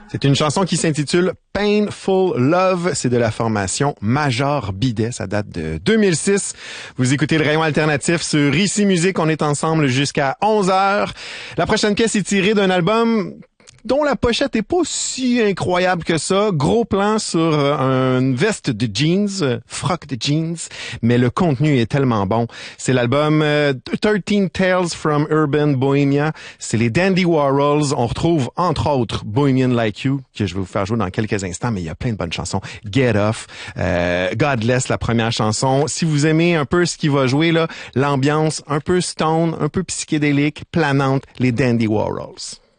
C'est une chanson qui s'intitule Painful Love. C'est de la formation Major Bidet. Ça date de 2006. Vous écoutez le rayon alternatif sur Ici Musique. On est ensemble jusqu'à 11h. La prochaine pièce est tirée d'un album dont la pochette est pas si incroyable que ça. Gros plan sur une veste de jeans, froc de jeans, mais le contenu est tellement bon. C'est l'album 13 Tales from Urban Bohemia. C'est les Dandy Warhols. On retrouve entre autres Bohemian Like You, que je vais vous faire jouer dans quelques instants, mais il y a plein de bonnes chansons. Get Off, Godless, la première chanson. Si vous aimez un peu ce qui va jouer, là, l'ambiance un peu stone, un peu psychédélique, planante, les Dandy Warhols.